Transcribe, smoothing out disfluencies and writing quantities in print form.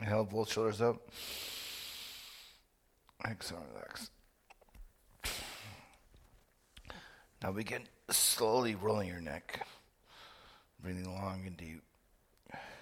Inhale, both shoulders up. Exhale, relax. Now begin slowly rolling your neck. Breathing long and deep.